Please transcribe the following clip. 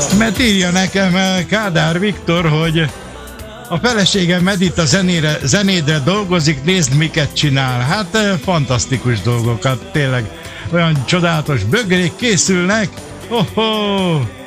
Mert írja nekem Kádár Viktor, hogy a feleségem Edith a zenédre dolgozik, nézd miket csinál. Hát fantasztikus dolgokat, tényleg olyan csodálatos bögrék készülnek. Oh-ho!